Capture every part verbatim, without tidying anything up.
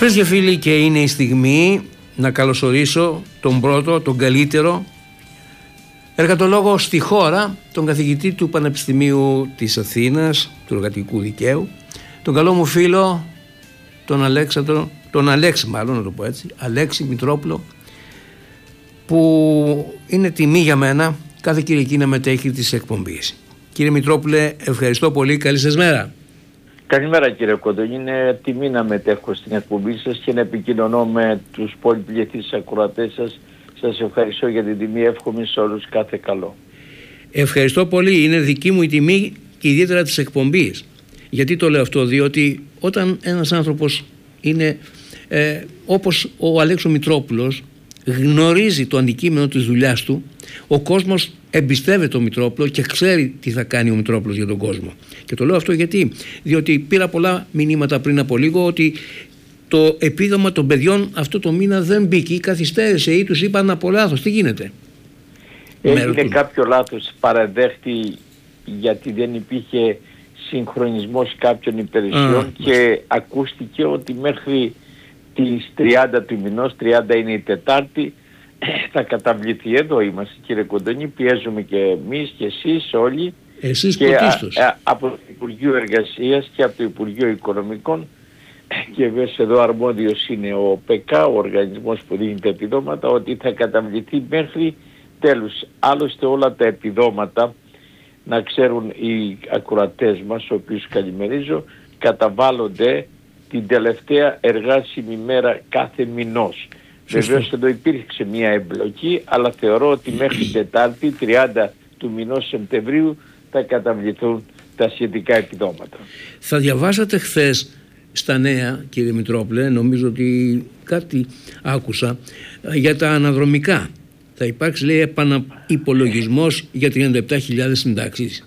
Φίλες και φίλοι, και είναι η στιγμή να καλωσορίσω τον πρώτο, τον καλύτερο εργατολόγο στη χώρα, τον καθηγητή του Πανεπιστημίου της Αθήνας, του Εργατικού Δικαίου, τον καλό μου φίλο, τον Αλέξανδρο, τον Αλέξη μάλλον να το πω έτσι, Αλέξη Μητρόπουλο, που είναι τιμή για μένα κάθε Κυριακή να μετέχει τις εκπομπές. Κύριε Μητρόπουλε, ευχαριστώ πολύ, καλή σας μέρα. Καλημέρα κύριε Κοντονή, είναι τιμή να μετέχω στην εκπομπή σας και να επικοινωνώ με τους πολυπληθείς ακροατές σας. Σας ευχαριστώ για την τιμή, εύχομαι σε όλους κάθε καλό. Ευχαριστώ πολύ, είναι δική μου η τιμή και ιδιαίτερα της εκπομπής. Γιατί το λέω αυτό? Διότι όταν ένας άνθρωπος είναι ε, όπως ο Αλέξο Μητρόπουλος, γνωρίζει το αντικείμενο της δουλειάς του, ο κόσμος εμπιστεύεται τον Μητρόπουλο και ξέρει τι θα κάνει ο Μητρόπουλος για τον κόσμο. Και το λέω αυτό γιατί, διότι πήρα πολλά μηνύματα πριν από λίγο ότι το επίδομα των παιδιών αυτό το μήνα δεν μπήκε ή καθυστέρησε ή τους είπαν από λάθος. Τι γίνεται? Έγινε κάποιο λάθος, παραδέχτη, γιατί δεν υπήρχε συγχρονισμός κάποιων υπηρεσιών Α, και μας. ακούστηκε ότι μέχρι τις τριάντα του μηνός, τριάντα είναι η Τετάρτη, θα καταβληθεί. Εδώ είμαστε κύριε Κοντονή, πιέζουμε και εμείς και εσείς όλοι. Εσείς και α, α, από το Υπουργείο Εργασίας και από το Υπουργείο Οικονομικών, και βέβαια εδώ αρμόδιος είναι ο ΠΕΚΑ, ο οργανισμός που δίνει τα επιδόματα, ότι θα καταβληθεί μέχρι τέλους. Άλλωστε όλα τα επιδόματα, να ξέρουν οι ακροατές μας, ο οποίους καλημερίζω, καταβάλλονται την τελευταία εργάσιμη μέρα κάθε μηνός. Βεβαίως εδώ υπήρξε μια εμπλοκή, αλλά θεωρώ ότι μέχρι Τετάρτη, τριάντα του μηνός Σεπτεμβρίου, θα καταβληθούν τα σχετικά επιδόματα. Θα διαβάσατε χθες στα νέα, κύριε Μητρόπουλε, νομίζω ότι κάτι άκουσα, για τα αναδρομικά. Θα υπάρξει, λέει, επαναυπολογισμός για τριάντα επτά χιλιάδες συντάξεις.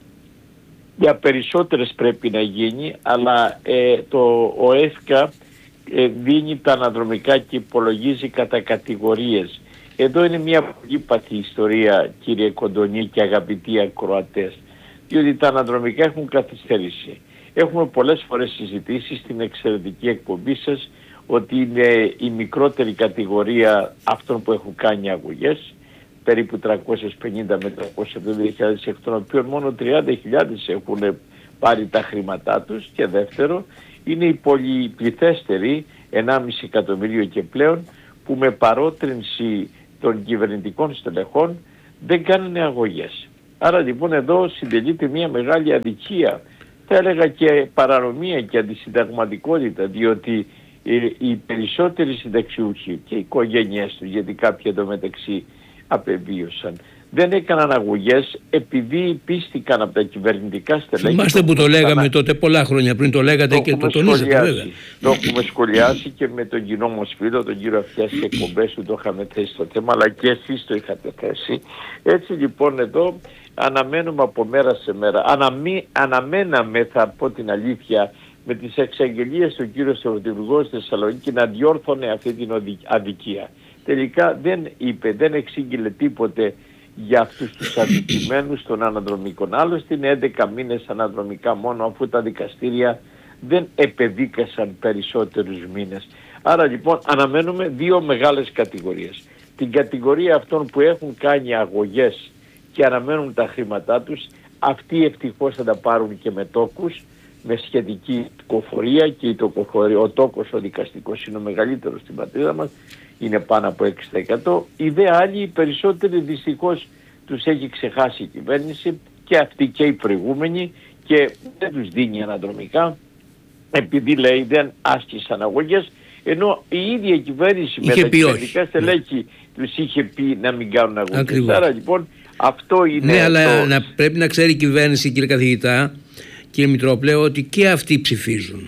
Για περισσότερες πρέπει να γίνει, αλλά ε, το ΟΕΦΚΑ ε, δίνει τα αναδρομικά και υπολογίζει κατά κατηγορίες. Εδώ είναι μια πολύ παθή ιστορία, κύριε Κοντονή και αγαπητοί ακροατές, διότι τα αναδρομικά έχουν καθυστερήσει. Έχουμε πολλές φορές συζητήσει στην εξαιρετική εκπομπή σας ότι είναι η μικρότερη κατηγορία αυτών που έχουν κάνει αγωγές, περίπου τριακόσιες πενήντα με τριακόσιες εβδομήντα χιλιάδες, εκ των οποίων μόνο τριάντα χιλιάδες έχουν πάρει τα χρήματά τους, και δεύτερο είναι οι πολυπληθέστεροι, ενάμιση εκατομμύριο και πλέον, που με παρότρινση των κυβερνητικών στελεχών δεν κάνουν αγωγές. Άρα λοιπόν εδώ συντελείται μια μεγάλη αδικία, θα έλεγα και παρανομία και αντισυνταγματικότητα, διότι οι περισσότεροι συνταξιούχοι και οι οικογένειές τους, γιατί κάποιοι εντωμεταξύ απεβίωσαν, δεν έκαναν αγωγές επειδή πίστηκαν από τα κυβερνητικά στελέχη. Θυμάστε που το λέγαμε να... τότε, πολλά χρόνια πριν το λέγατε το και το τονίζετε βέβαια. Το έχουμε σχολιάσει και με τον κοινό μας φίλο, τον κύριο Αυτιά, στις εκπομπές του το είχαμε θέσει το θέμα, αλλά και εσείς το είχατε θέσει. Έτσι λοιπόν εδώ αναμένουμε από μέρα σε μέρα. Αναμί, αναμέναμε, θα πω την αλήθεια, με τις εξαγγελίες του κύριου Στρατηγού στη Θεσσαλονίκη να διόρθωνε αυτή την αδικία. Τελικά δεν είπε, δεν εξήγηλε τίποτε για αυτούς τους αδικημένους των αναδρομικών. Άλλωστε είναι έντεκα μήνες αναδρομικά μόνο, αφού τα δικαστήρια δεν επεδίκασαν περισσότερους μήνες. Άρα λοιπόν αναμένουμε δύο μεγάλες κατηγορίες. Την κατηγορία αυτών που έχουν κάνει αγωγές και αναμένουν τα χρήματά τους, αυτοί ευτυχώς θα τα πάρουν και με τόκους, με σχετική τοκοφορία, και ο τόκος ο δικαστικός είναι ο μεγαλύτερος στην πατρίδα μας, είναι πάνω από έξι τοις εκατό. Οι δε άλλοι, οι περισσότεροι δυστυχώς τους έχει ξεχάσει η κυβέρνηση, και αυτοί και οι προηγούμενοι, και δεν τους δίνει αναδρομικά επειδή λέει δεν άσκησαν αγωγές, ενώ η ίδια κυβέρνηση με τα κυβερνητικά στελέχη τους είχε πει να μην κάνουν αγωγές. Άρα λοιπόν αυτό είναι... Ναι, αλλά το... να, πρέπει να ξέρει η κυβέρνηση, κύριε καθηγητά, κύριε Μητρόπουλε, ότι και αυτοί ψηφίζουν.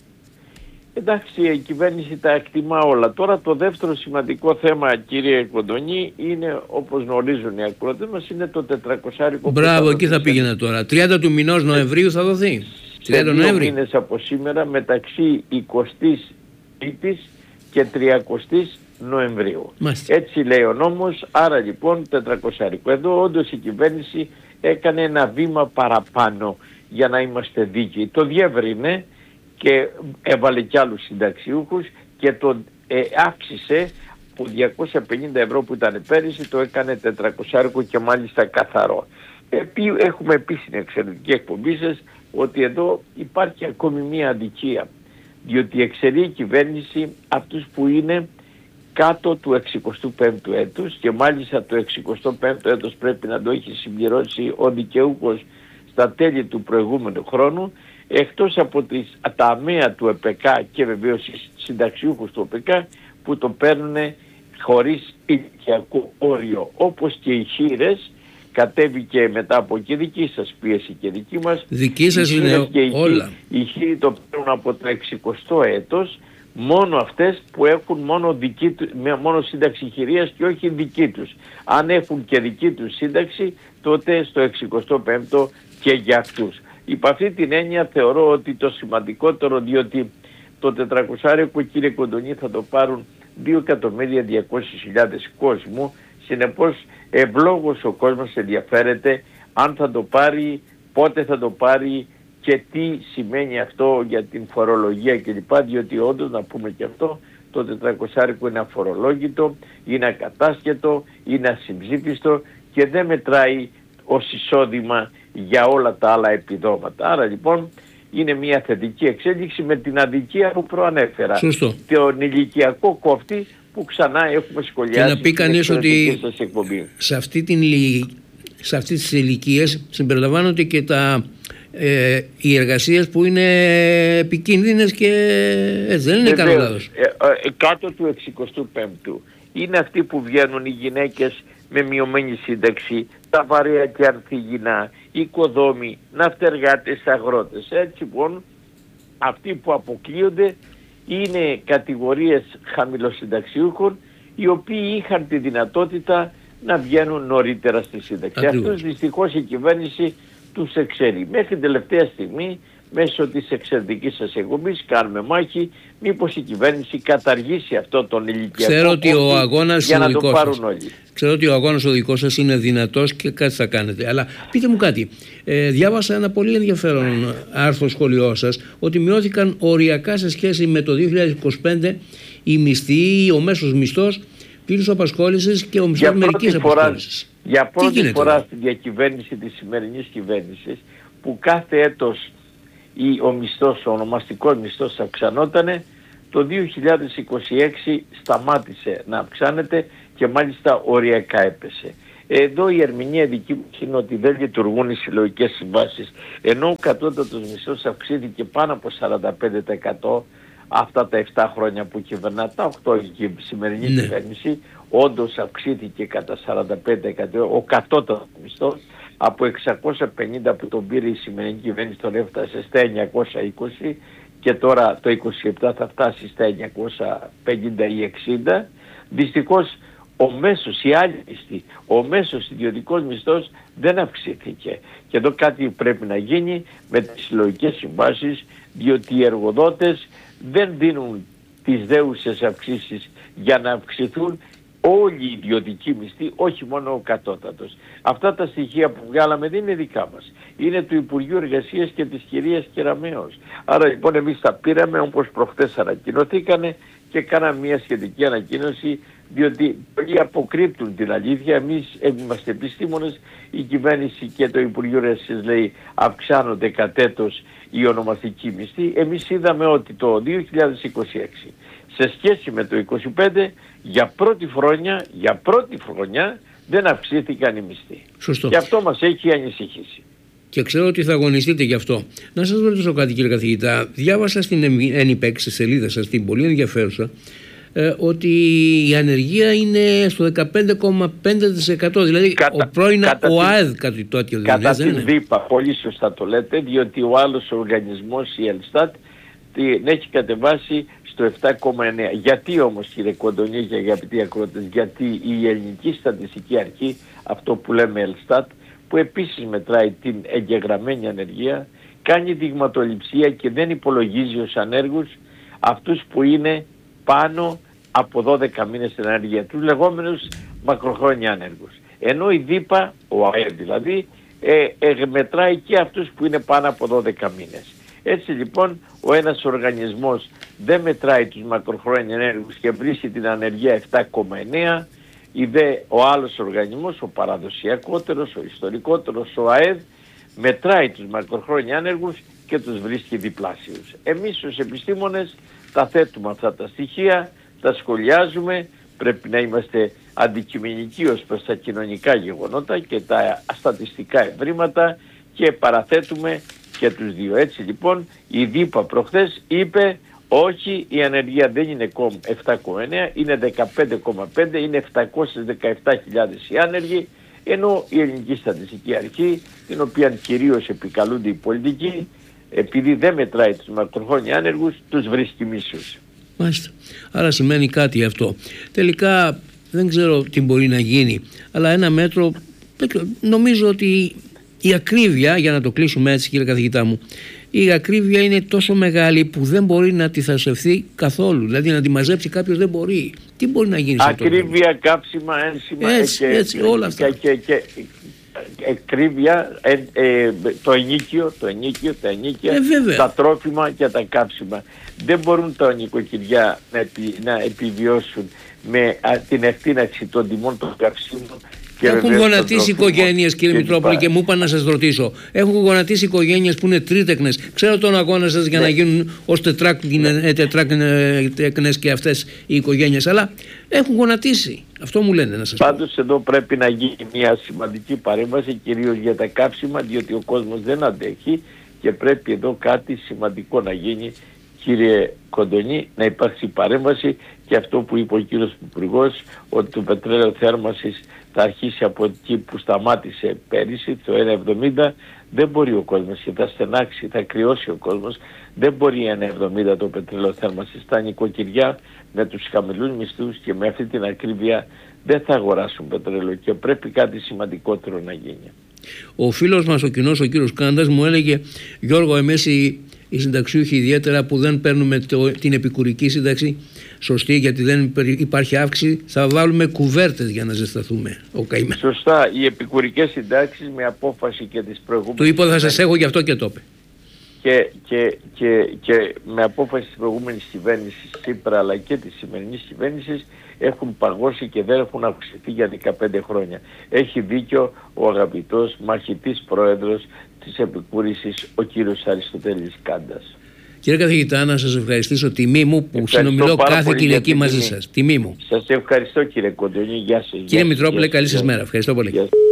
Εντάξει, η κυβέρνηση τα εκτιμά όλα. Τώρα το δεύτερο σημαντικό θέμα, κύριε Κοντονή, είναι, όπως γνωρίζουν οι ακροατές μας, είναι το τετρακόσια. Μπράβο, εκεί θα πήγαινα τώρα. τριάντα του μηνός Νοεμβρίου θα δοθεί. Σε δύο μήνες από σήμερα, μεταξύ εικοστής τρίτης και τριακοστής Νοεμβρίου. Μάλιστα. Έτσι λέει ο νόμος, άρα λοιπόν τετρακόσια. Εδώ όντως η κυβέρνηση έκανε ένα βήμα παραπάνω για να είμαστε δίκαιοι. Το διεύρυνε και έβαλε κι άλλους συνταξιούχους και το ε, αύξησε που διακόσια πενήντα ευρώ που ήταν πέρυσι το έκανε τετρακόσια και μάλιστα καθαρό. Επί, έχουμε πει στην εξαιρετική εκπομπή σας ότι εδώ υπάρχει ακόμη μία αδικία, διότι εξαιρεί η κυβέρνηση αυτούς που είναι κάτω του εξηκοστού πέμπτου έτους και μάλιστα το εξηκοστό πέμπτο έτος πρέπει να το έχει συμπληρώσει ο δικαιούχος στα τέλη του προηγούμενου χρόνου, εκτός από τις, τα αμαία του ΕΠΕΚΑ και βεβαίως οι συνταξιούχους του ΕΠΕΚΑ που το παίρνουν χωρίς ηλικιακό όριο, όπως και οι χείρες. Κατέβηκε μετά από και δική σας πίεση και δική μας. Δική σας είναι και όλα. Οι χείροι το παίρνουν από το εξηκοστό έτος, μόνο αυτές που έχουν μόνο, δική του, μόνο σύνταξη χειρίας και όχι δική τους. Αν έχουν και δική τους σύνταξη, τότε στο εξηκοστό πέμπτο και για αυτούς. Υπ' αυτή την έννοια θεωρώ ότι το σημαντικότερο, διότι το τετρακόσια, κύριε Κοντονή, θα το πάρουν δύο εκατομμύρια διακόσιες χιλιάδες κόσμου. Συνεπώς ευλόγως ο κόσμος ενδιαφέρεται αν θα το πάρει, πότε θα το πάρει και τι σημαίνει αυτό για την φορολογία κλπ. Διότι όντως, να πούμε και αυτό, το τετρακόσια είναι αφορολόγητο, είναι ακατάσχετο, είναι ασυμψήφιστο και δεν μετράει ως εισόδημα για όλα τα άλλα επιδόματα. Άρα λοιπόν είναι μια θετική εξέλιξη με την αδικία που προανέφερα. Σωστό. Τον ηλικιακό κόφτη που ξανά έχουμε σχολιάσει. Και να πει κανείς ότι σε, αυτή την, σε αυτές τις ηλικίες συμπεριλαμβάνονται και τα, ε, οι εργασίες που είναι επικίνδυνες και έτσι δεν είναι κανένα λάθος. Ε, ε, κάτω του εξηκοστού πέμπτου είναι αυτοί που βγαίνουν οι γυναίκες με μειωμένη σύνταξη, τα βαρέα και ανθυγινά, οικοδόμοι, ναυτεργάτες, αγρότες. Έτσι λοιπόν αυτοί που αποκλείονται είναι κατηγορίες χαμηλοσυνταξιούχων οι οποίοι είχαν τη δυνατότητα να βγαίνουν νωρίτερα στη σύνταξη. Αυτούς δυστυχώς η κυβέρνηση τους εξαιρεί. Μέχρι την τελευταία στιγμή μέσω της εξαιρετικής σας εκπομπής κάνουμε μάχη μήπως η κυβέρνηση καταργήσει αυτό τον ηλικιακό Ξέρω ότι ο αγώνας για ο να το πάρουν σας. όλοι. Ξέρω ότι ο αγώνας ο δικός σας είναι δυνατός και κάτι θα κάνετε. Αλλά πείτε μου κάτι. Ε, διάβασα ένα πολύ ενδιαφέρον άρθρο σχολείο σας ότι μειώθηκαν οριακά σε σχέση με το δύο χιλιάδες είκοσι πέντε οι μισθοί, ο μέσος μισθός πλήρους απασχόλησης και ο μισθός μερικής απασχόλησης. Για πρώτη φορά στην διακυβέρνηση της σημερινής κυβέρνησης που κάθε έτος ή ο μισθός, ο ονομαστικός μισθός αυξανότανε, το δύο χιλιάδες είκοσι έξι σταμάτησε να αυξάνεται και μάλιστα οριακά έπεσε. Εδώ η ερμηνεία δική μου είναι ότι δεν λειτουργούν οι συλλογικές συμβάσεις, ενώ ο κατώτατος μισθός αυξήθηκε πάνω από σαράντα πέντε τοις εκατό αυτά τα επτά χρόνια που κυβερνά, τα οκτώ η σημερινή ναι. κυβέρνηση, όντως αυξήθηκε κατά σαράντα πέντε τοις εκατό ο κατώτατος μισθός, από εξακόσια πενήντα που τον πήρε η σημερινή κυβέρνηση τον έφτασε στα εννιακόσια είκοσι και τώρα το είκοσι επτά θα φτάσει στα εννιακόσια πενήντα ή εξήντα. Δυστυχώς ο μέσος, η άλλη μισθή, ο μέσος ιδιωτικός μισθός δεν αυξήθηκε. Και εδώ κάτι πρέπει να γίνει με τις συλλογικές συμβάσεις, διότι οι εργοδότες δεν δίνουν τις δέουσες αυξήσεις για να αυξηθούν όλοι οι ιδιωτικοί μισθοί, όχι μόνο ο κατώτατος. Αυτά τα στοιχεία που βγάλαμε δεν είναι δικά μας. Είναι του Υπουργείου Εργασίας και της κυρίας Κεραμέως. Άρα λοιπόν εμείς τα πήραμε όπως προχτές ανακοινωθήκανε και κάναμε μια σχετική ανακοίνωση, διότι πολλοί αποκρύπτουν την αλήθεια. Εμείς είμαστε επιστήμονες, η κυβέρνηση και το Υπουργείο Εργασίας λέει αυξάνονται κατ' έτος οι ονομαστικοί μισθοί. Εμείς είδαμε ότι το δύο χιλιάδες είκοσι έξι σε σχέση με το είκοσι πέντε για πρώτη χρονιά, για πρώτη χρονιά δεν αυξήθηκαν οι μισθοί. Σωστό. Και αυτό μας έχει ανησυχήσει. Και ξέρω ότι θα αγωνιστείτε γι' αυτό. Να σας ρωτήσω κάτι, κύριε καθηγητά. Διάβασα στην ΕΝΙΠΕΚ, στη σελίδα σας, την πολύ ενδιαφέρουσα, ε, ότι η ανεργία είναι στο δεκαπέντε κόμμα πέντε τοις εκατό. Δηλαδή Κατα, ο πρώην κατά ΟΑΕΔ κάτι τέτοιο. Κατά δεν την ΔΥΠΑ, πολύ σωστά το λέτε, διότι ο άλλος οργανισμός, η Ελστάτ, την έχει κατεβάσει στο επτά κόμμα εννέα. Γιατί όμως, κύριε Κοντονή και αγαπητοί ακρότες, γιατί η Ελληνική Στατιστική Αρχή, αυτό που λέμε Ελστάτ, που επίσης μετράει την εγγεγραμμένη ανεργία, κάνει δειγματοληψία και δεν υπολογίζει ως ανέργους αυτούς που είναι πάνω από δώδεκα μήνες στην ανεργία, τους λεγόμενους μακροχρόνια ανέργους. Ενώ η ΔΥΠΑ, ο ΑΕΔ δηλαδή, ε, ε, μετράει και αυτούς που είναι πάνω από δώδεκα μήνες. Έτσι λοιπόν ο ένας οργανισμός δεν μετράει τους μακροχρόνια ενέργους και βρίσκει την ανεργία επτά κόμμα εννέα, ή δε ο άλλος οργανισμός, ο παραδοσιακότερος, ο ιστορικότερος, ο ΑΕΔ, μετράει τους μακροχρόνια άνεργους και τους βρίσκει διπλάσιους. Εμείς ως επιστήμονες τα θέτουμε αυτά τα στοιχεία, τα σχολιάζουμε, πρέπει να είμαστε αντικειμενικοί ως προς τα κοινωνικά γεγονότα και τα στατιστικά ευρήματα και παραθέτουμε και τους δύο. Έτσι λοιπόν η ΔΥΠΑ προχθές είπε όχι, η ανεργία δεν είναι επτά κόμμα εννέα, είναι δεκαπέντε κόμμα πέντε, είναι επτακόσιες δεκαεπτά χιλιάδες οι άνεργοι, ενώ η Ελληνική Στατιστική Αρχή, την οποία κυρίως επικαλούνται οι πολιτικοί, επειδή δεν μετράει τους μακροχρόνια άνεργους, τους βρίσκει μίσους. Μάλιστα. Άρα σημαίνει κάτι αυτό. Τελικά δεν ξέρω τι μπορεί να γίνει, αλλά ένα μέτρο, νομίζω ότι η ακρίβεια, για να το κλείσουμε έτσι κύριε καθηγητά μου, η ακρίβεια είναι τόσο μεγάλη που δεν μπορεί να τη θασευθεί καθόλου. Δηλαδή να τη μαζέψει κάποιος δεν μπορεί. Τι μπορεί να γίνει σε αυτό? Ακρίβεια, κάψιμα, ένσημα έτσι, και, έτσι, όλα αυτά. Και, και, και, ακρίβεια, ε, ε, το ενίκιο, το ενίκιο, τα ενίκια, ε, τα τρόφιμα και τα κάψιμα. Δεν μπορούν τα νοικοκυριά να, επι, να επιβιώσουν με α, την εκτείναξη των τιμών των καυσίμων. Έχουν γονατίσει οικογένειες, κύριε Μητρόπουλε, και μου είπαν να σας ρωτήσω. Έχουν γονατίσει οικογένειες που είναι τρίτεκνες. Ξέρω τον αγώνα σας για ναι. να γίνουν ως τετράκνες και αυτές οι οικογένειες, αλλά έχουν γονατίσει. Αυτό μου λένε να σας πω. Πάντως εδώ πρέπει να γίνει μια σημαντική παρέμβαση, κυρίως για τα κάψιμα, διότι ο κόσμος δεν αντέχει και πρέπει εδώ κάτι σημαντικό να γίνει, κύριε Κοντονή, να υπάρξει παρέμβαση, και αυτό που είπε ο κύριος Υπουργός, ότι το πετρέλαιο θέρμανσης θα αρχίσει από εκεί που σταμάτησε πέρυσι, το ένα εβδομήντα. Δεν μπορεί ο κόσμος και θα στενάξει, θα κρυώσει ο κόσμος. Δεν μπορεί ένα εβδομήντα το πετρέλαιο θέρμανσης. Τα νοικοκυριά με τους χαμηλούς μισθούς και με αυτή την ακρίβεια δεν θα αγοράσουν πετρέλαιο και πρέπει κάτι σημαντικότερο να γίνει. Ο φίλος μας ο κοινός, ο κύριος Κάντας, μου έλεγε, Γιώργο, εμείς οι, οι συνταξιούχοι ιδιαίτερα που δεν παίρνουμε το, την επικουρική σύνταξη σωστή, γιατί δεν υπάρχει αύξηση, θα βάλουμε κουβέρτες για να ζεσταθούμε. Ο καημένος. Σωστά, οι επικουρικές συντάξεις με απόφαση και τις προηγούμενες... Του είπα θα σας έχω, γι' αυτό και το είπε. Και, και, και, και με απόφαση της προηγούμενης κυβέρνησης Τσίπρα αλλά και της σημερινής κυβέρνησης έχουν παγώσει και δεν έχουν αυξηθεί για δεκαπέντε χρόνια. Έχει δίκιο ο αγαπητός μαχητής πρόεδρος της επικούρησης, ο κύριος Αριστοτέλης Κάντας. Κύριε καθηγητά, να σας ευχαριστήσω, τιμή μου που ευχαριστώ συνομιλώ κάθε Κυριακή μαζί σας. Τιμή μου. Σας ευχαριστώ κύριε Κοντονή, γεια σας. Κύριε Μητρόπουλε, καλή σας μέρα. Ευχαριστώ πολύ.